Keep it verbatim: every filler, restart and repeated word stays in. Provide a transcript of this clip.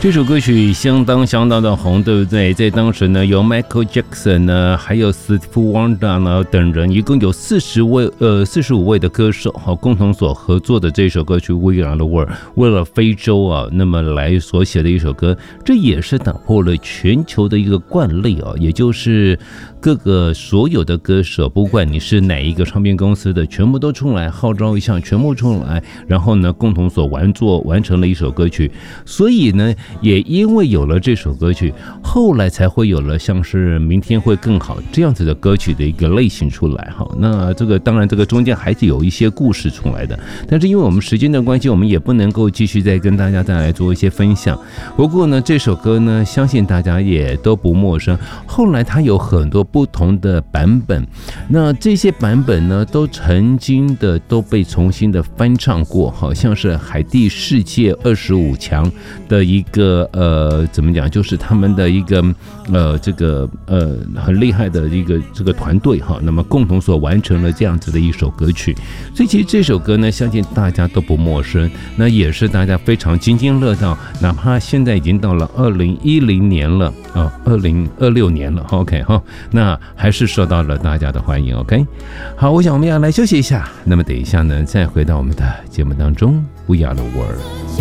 这首歌曲相当相当的红，对不对？在当时呢，由 Michael Jackson 呢，还有 Stevie Wonder 呢等人，一共有四十位呃四十五位的歌手哈，共同所合作的这首歌曲《We Are the World》，为了非洲啊，那么来所写的一首歌，这也是打破了全球的一个惯例啊，也就是各个所有的歌手，不管你是哪一个唱片公司的，全部都出来号召一下，全部出来，然后呢，共同所完作完成了一首歌曲，所以呢。也因为有了这首歌曲，后来才会有了像是明天会更好这样子的歌曲的一个类型出来哈。那这个当然这个中间还是有一些故事出来的，但是因为我们时间的关系，我们也不能够继续再跟大家再来做一些分享。不过呢，这首歌呢，相信大家也都不陌生。后来它有很多不同的版本，那这些版本呢，都曾经的都被重新的翻唱过，好像是海地世界二十五强的一个。呃，怎么讲？就是他们的一个呃，这个呃很厉害的一个这个团队哈，那么共同所完成了这样子的一首歌曲。所以其实这首歌呢，相信大家都不陌生，那也是大家非常津津乐道。哪怕现在已经到了二零一零年了啊，二零二六年了 ，OK 哈，那还是受到了大家的欢迎。OK， 好，我想我们要来休息一下，那么等一下呢，再回到我们的节目当中 ，We Are the World。